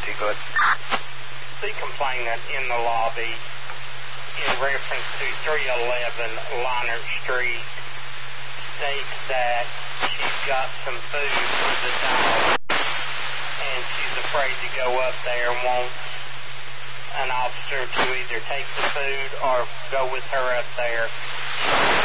emergency. Good. The complainant in the lobby, in reference to 311 Leinert Street, states that she's got some food for the dog, and she's afraid to go up there and wants an officer to either take the food or go with her up there.